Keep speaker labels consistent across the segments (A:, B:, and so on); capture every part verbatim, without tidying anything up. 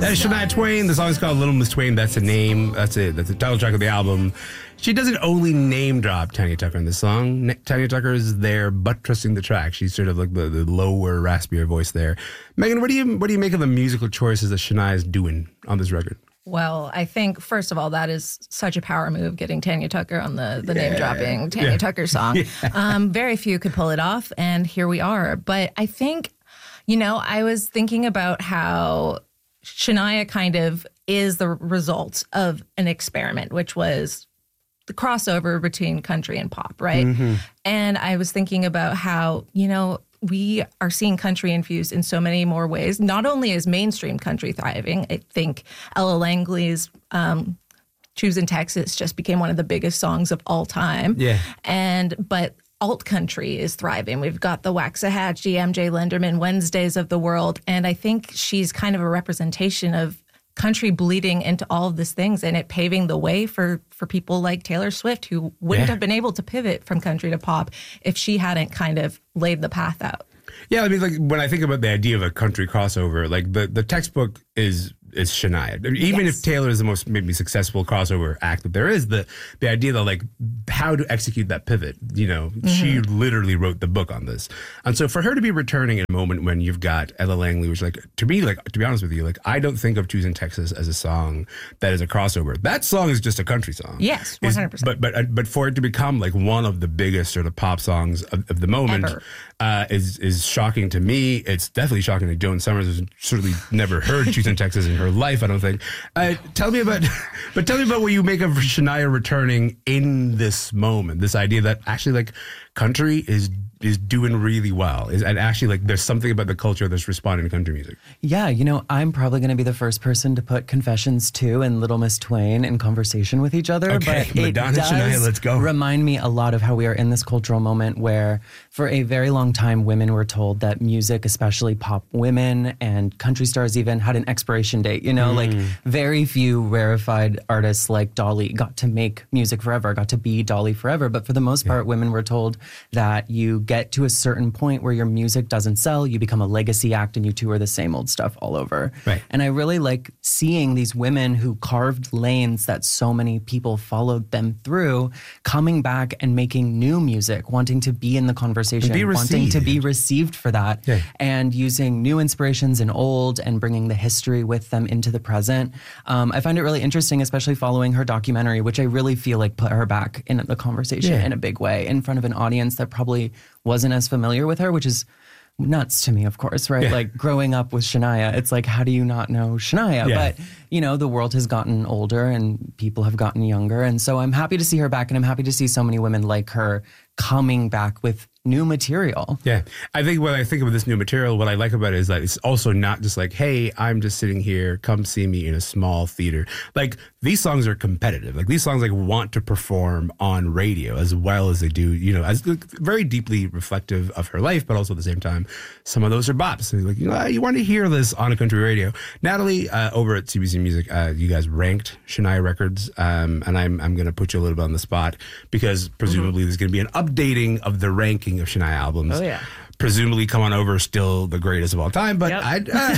A: That is Shania Twain. The song is called Little Miss Twain. That's the name. That's it. That's the title track of the album. She doesn't only name drop Tanya Tucker in this song. Tanya Tucker is there buttressing the track. She's sort of like the, the lower, raspier voice there. Megan, what do you what do you make of the musical choices that Shania is doing on this record?
B: Well, I think, first of all, that is such a power move, getting Tanya Tucker on the, the yeah. name-dropping Tanya yeah. Tucker song. Yeah. Um, very few could pull it off, and here we are. But I think, you know, I was thinking about how Shania kind of is the result of an experiment, which was the crossover between country and pop, right? Mm-hmm. And I was thinking about how, you know, we are seeing country infused in so many more ways. Not only is mainstream country thriving, I think Ella Langley's um, Choosing Texas just became one of the biggest songs of all time.
A: Yeah.
B: And, but alt country is thriving. We've got the Waxahachie, M J Lenderman, Wednesdays of the world. And I think she's kind of a representation of country bleeding into all of these things and it paving the way for, for people like Taylor Swift, who wouldn't yeah. have been able to pivot from country to pop if she hadn't kind of laid the path out.
A: Yeah, I mean, like when I think about the idea of a country crossover, like the, the textbook is is Shania. I mean, even yes. if Taylor is the most maybe successful crossover act that there is, the the idea that like how to execute that pivot, you know, mm-hmm. she literally wrote the book on this. And so for her to be returning at a moment when you've got Ella Langley, which like to me, like to be honest with you, like I don't think of Choosing Texas as a song that is a crossover. That song is just a country song.
B: Yes, one hundred percent.
A: But but but for it to become like one of the biggest sort of pop songs of, of the moment uh, is is shocking to me. It's definitely shocking to Joan Summers, who's certainly never heard Choosing Texas in her life, I don't think. Uh, tell me about, but tell me about what you make of Shania returning in this moment. This idea that actually, like, country is is doing really well, is and actually like there's something about the culture that's responding to country music.
C: Yeah, you know, I'm probably going to be the first person to put Confessions two and Little Miss Twain in conversation with each other.
A: Okay,
C: but
A: Madonna,
C: it does
A: Shania, let's go.
C: Remind me a lot of how we are in this cultural moment where, for a very long time, women were told that music, especially pop women and country stars, even had an expiration date. You know, mm. like very few rarefied artists like Dolly got to make music forever, got to be Dolly forever. But for the most part, yeah. women were told that you get to a certain point where your music doesn't sell, you become a legacy act and you tour the same old stuff all over.
A: Right.
C: And I really like seeing these women who carved lanes that so many people followed them through, coming back and making new music, wanting to be in the conversation, wanting to be received for that, yeah. and using new inspirations and old and bringing the history with them into the present. Um, I find it really interesting, especially following her documentary, which I really feel like put her back in the conversation yeah. in a big way, in front of an audience that probably wasn't as familiar with her, which is nuts to me, of course, right?
A: Yeah.
C: Like growing up with Shania, it's like, how do you not know Shania?
A: Yeah.
C: But, you know, the world has gotten older and people have gotten younger. And so I'm happy to see her back, and I'm happy to see so many women like her coming back with new material.
A: Yeah. I think when I think of this new material, what I like about it is that it's also not just like, hey, I'm just sitting here, come see me in a small theater. Like, these songs are competitive. Like, these songs like want to perform on radio as well as they do, you know, as like, very deeply reflective of her life, but also at the same time, some of those are bops. So like, you know, you want to hear this on a country radio. Natalie, uh, over at C B C Music, uh, you guys ranked Shania records, um, and I'm I'm going to put you a little bit on the spot because presumably mm-hmm. there's going to be an updating of the ranking of Shania albums.
B: Oh, yeah.
A: Presumably Come On Over still the greatest of all time, but yep. I,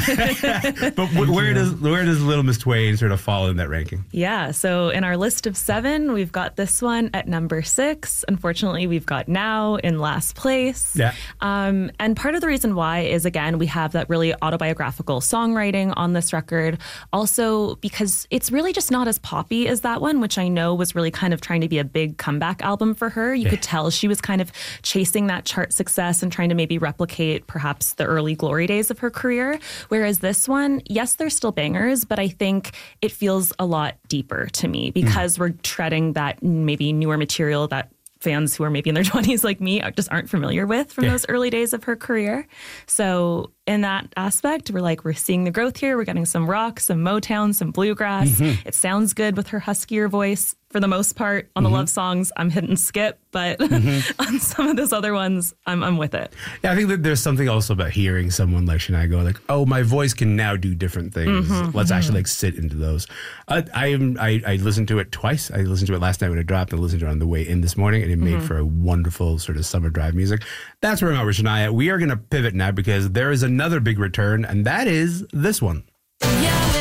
A: uh, but w- where does where does Little Miss Twain sort of fall in that ranking?
D: Yeah, so in our list of seven, we've got this one at number six. Unfortunately, we've got Now in last place.
A: Yeah.
D: Um, and part of the reason why is, again, we have that really autobiographical songwriting on this record. Also, because it's really just not as poppy as that one, which I know was really kind of trying to be a big comeback album for her. You yeah. could tell she was kind of chasing that chart success and trying to maybe replicate perhaps the early glory days of her career. Whereas this one, yes, they're still bangers, but I think it feels a lot deeper to me because mm. we're treading that maybe newer material that fans who are maybe in their twenties like me just aren't familiar with from yeah. those early days of her career. So in that aspect, we're like, we're seeing the growth here. We're getting some rock, some Motown, some bluegrass. Mm-hmm. It sounds good with her huskier voice for the most part. On mm-hmm. the love songs, I'm hitting skip, but mm-hmm. on some of those other ones, I'm I'm with it.
A: Yeah, I think that there's something also about hearing someone like Shania go like, oh, my voice can now do different things. Mm-hmm. Let's mm-hmm. actually like sit into those. Uh, I am I, I listened to it twice. I listened to it last night when it dropped. I listened to it on the way in this morning, and it made mm-hmm. for a wonderful sort of summer drive music. That's where I'm at with Shania. We are going to pivot now because there is another big return, and that is this one.